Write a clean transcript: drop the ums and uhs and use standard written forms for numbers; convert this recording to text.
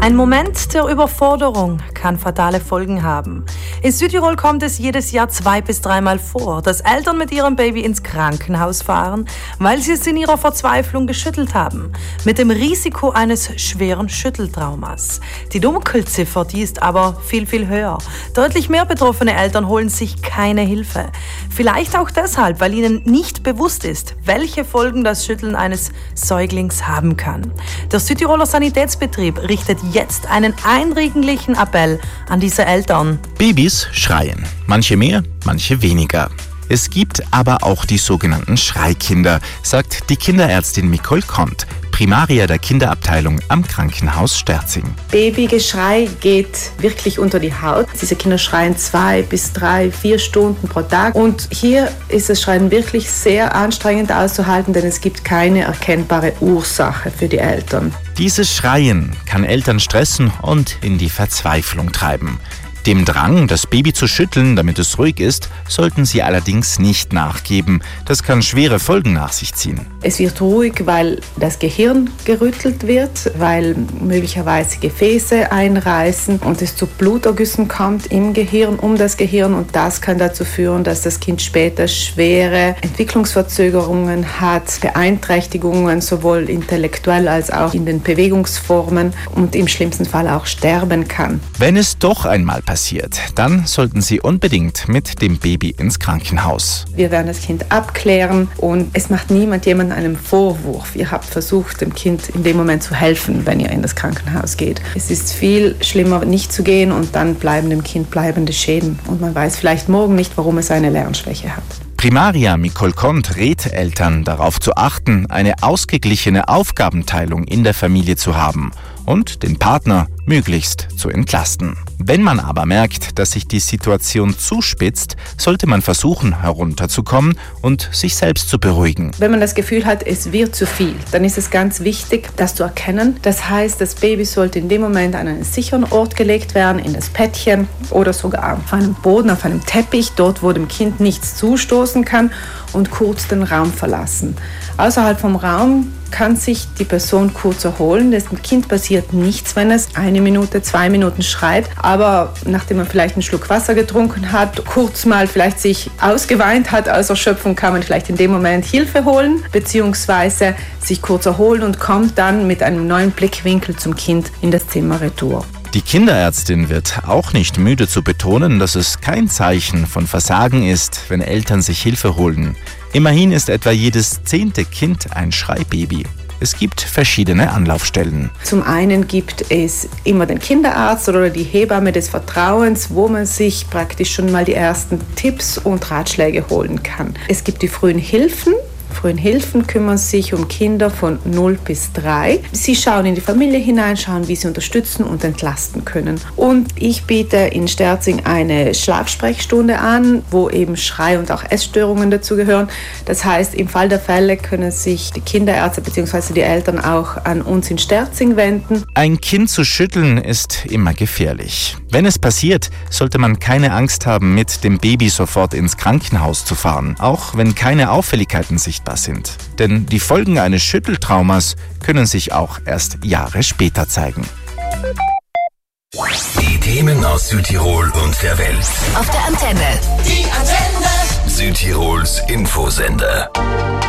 Ein Moment der Überforderung kann fatale Folgen haben. In Südtirol kommt es jedes Jahr 2- bis 3-mal vor, dass Eltern mit ihrem Baby ins Krankenhaus fahren, weil sie es in ihrer Verzweiflung geschüttelt haben. Mit dem Risiko eines schweren Schütteltraumas. Die Dunkelziffer, die ist aber viel, viel höher. Deutlich mehr betroffene Eltern holen sich keine Hilfe. Vielleicht auch deshalb, weil ihnen nicht bewusst ist, welche Folgen das Schütteln eines Säuglings haben kann. Der Südtiroler Sanitätsbetrieb richtet jetzt einen eindringlichen Appell an diese Eltern. Babys schreien. Manche mehr, manche weniger. Es gibt aber auch die sogenannten Schreikinder, sagt die Kinderärztin Nicole Kont, Primaria der Kinderabteilung am Krankenhaus Sterzing. Babygeschrei geht wirklich unter die Haut. Diese Kinder schreien 2 bis 3, 4 Stunden pro Tag. Und hier ist das Schreien wirklich sehr anstrengend auszuhalten, denn es gibt keine erkennbare Ursache für die Eltern. Dieses Schreien kann Eltern stressen und in die Verzweiflung treiben. Dem Drang, das Baby zu schütteln, damit es ruhig ist, sollten sie allerdings nicht nachgeben. Das kann schwere Folgen nach sich ziehen. Es wird ruhig, weil das Gehirn gerüttelt wird, weil möglicherweise Gefäße einreißen und es zu Blutergüssen kommt im Gehirn, um das Gehirn. Und das kann dazu führen, dass das Kind später schwere Entwicklungsverzögerungen hat, Beeinträchtigungen sowohl intellektuell als auch in den Bewegungsformen und im schlimmsten Fall auch sterben kann. Wenn es doch einmal passiert, dann sollten Sie unbedingt mit dem Baby ins Krankenhaus. Wir werden das Kind abklären und es macht niemand jemandem einen Vorwurf. Ihr habt versucht, dem Kind in dem Moment zu helfen, wenn ihr in das Krankenhaus geht. Es ist viel schlimmer, nicht zu gehen und dann bleiben dem Kind bleibende Schäden. Und man weiß vielleicht morgen nicht, warum es eine Lernschwäche hat. Primaria Nicole Kont rät Eltern, darauf zu achten, eine ausgeglichene Aufgabenteilung in der Familie zu haben und den Partner möglichst zu entlasten. Wenn man aber merkt, dass sich die Situation zuspitzt, sollte man versuchen, herunterzukommen und sich selbst zu beruhigen. Wenn man das Gefühl hat, es wird zu viel, dann ist es ganz wichtig, das zu erkennen. Das heißt, das Baby sollte in dem Moment an einen sicheren Ort gelegt werden, in das Bettchen oder sogar auf einem Boden, auf einem Teppich, dort, wo dem Kind nichts zustoßen kann, und kurz den Raum verlassen. Außerhalb vom Raum kann sich die Person kurz erholen. Dem Kind passiert nichts, wenn es 1 Minute, 2 Minuten schreit. Aber nachdem man vielleicht einen Schluck Wasser getrunken hat, kurz mal vielleicht sich ausgeweint hat aus Erschöpfung, kann man vielleicht in dem Moment Hilfe holen, beziehungsweise sich kurz erholen und kommt dann mit einem neuen Blickwinkel zum Kind in das Zimmer retour. Die Kinderärztin wird auch nicht müde zu betonen, dass es kein Zeichen von Versagen ist, wenn Eltern sich Hilfe holen. Immerhin ist etwa jedes 10. Kind ein Schreibaby. Es gibt verschiedene Anlaufstellen. Zum einen gibt es immer den Kinderarzt oder die Hebamme des Vertrauens, wo man sich praktisch schon mal die ersten Tipps und Ratschläge holen kann. Es gibt die frühen Hilfen. Frühen Hilfen kümmern sich um Kinder von 0 bis 3. Sie schauen in die Familie hinein, schauen, wie sie unterstützen und entlasten können. Und ich biete in Sterzing eine Schlafsprechstunde an, wo eben Schrei- und auch Essstörungen dazugehören. Das heißt, im Fall der Fälle können sich die Kinderärzte bzw. die Eltern auch an uns in Sterzing wenden. Ein Kind zu schütteln ist immer gefährlich. Wenn es passiert, sollte man keine Angst haben, mit dem Baby sofort ins Krankenhaus zu fahren, auch wenn keine Auffälligkeiten sichtbar sind. Denn die Folgen eines Schütteltraumas können sich auch erst Jahre später zeigen. Die Themen aus Südtirol und der Welt. Auf der Antenne. Die Antenne. Südtirols Infosender.